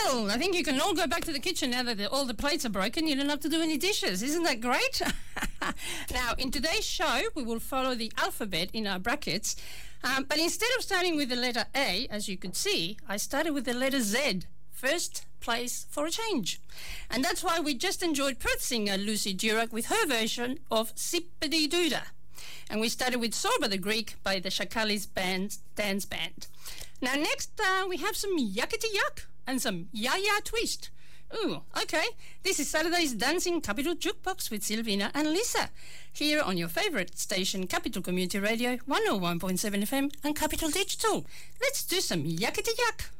Well, I think you can all go back to the kitchen now that all the plates are broken. You don't have to do any dishes. Isn't that great? Now, in today's show, we will follow the alphabet in our brackets. But instead of starting with the letter A, as you could see, I started with the letter Z. First place for a change. And that's why we just enjoyed Perth singer Lucy Durack with her version of Sippity Doodah. And we started with Sorba the Greek by the Shakalis dance band. Now next we have some Yuckety Yuck and some Ya-Ya Twist. Ooh, okay. This is Saturday's Dancing Capital Jukebox with Silvina and Lisa. Here on your favourite station, Capital Community Radio, 101.7 FM and Capital Digital. Let's do some Yuckety Yuck.